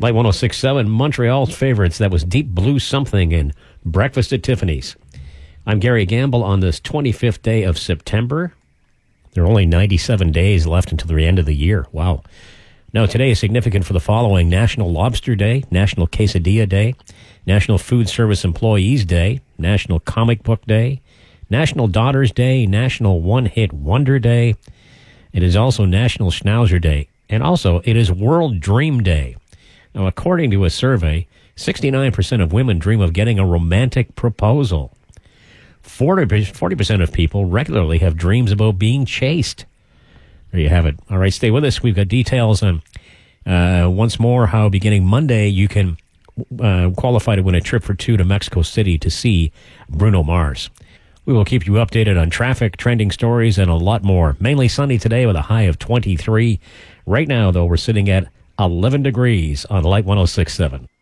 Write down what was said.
Light 106.7, Montreal's favorites. That was Deep Blue Something in Breakfast at Tiffany's. I'm Gary Gamble on this 25th day of September. There are only 97 days left until the end of the year. Wow. Now, today is significant for the following: National Lobster Day, National Quesadilla Day, National Food Service Employees Day, National Comic Book Day, National Daughters Day, National One Hit Wonder Day. It is also National Schnauzer Day, and also it is World Dream Day. Now, according to a survey, 69% of women dream of getting a romantic proposal. 40% of people regularly have dreams about being chased. There you have it. All right, stay with us. We've got details on, once more, how beginning Monday you can qualify to win a trip for two to Mexico City to see Bruno Mars. We will keep you updated on traffic, trending stories, and a lot more. Mainly sunny today with a high of 23. Right now, though, we're sitting at 11 degrees on Light 106.7.